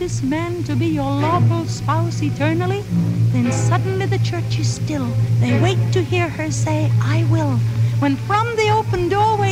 this man to be your lawful spouse eternally, then suddenly the church is still. They wait to hear her say, I will, when from the open doorway